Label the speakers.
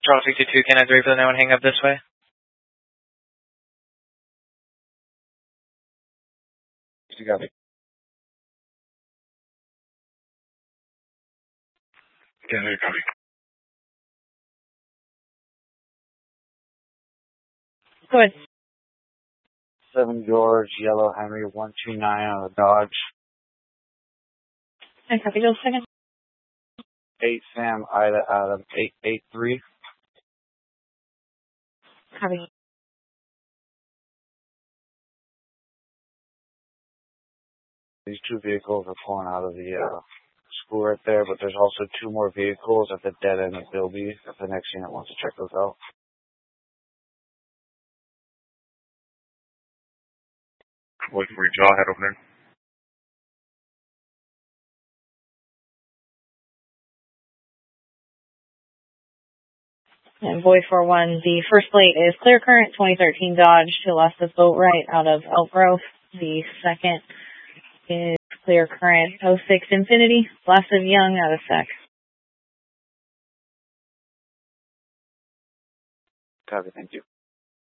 Speaker 1: Charles 62, can I drive for the now and hang up this way?
Speaker 2: You got me. Can you copy? 7 George, Yellow Henry, 129 on the Dodge.
Speaker 3: I copy, just a second.
Speaker 2: 8 Sam, Ida Adam, 883.
Speaker 3: Copy.
Speaker 2: These 2 vehicles are pulling out of the school right there, but there's also 2 more vehicles at the dead end of Bilby if the next unit wants to check those out. Wait for your jaw head over there.
Speaker 3: And Boy 41, the first plate is Clear Current 2013 Dodge to left of Boat Right out of Elk Grove. The second is Clear Current 06 Infinity, left of Young out of Sec.
Speaker 2: Copy, thank you.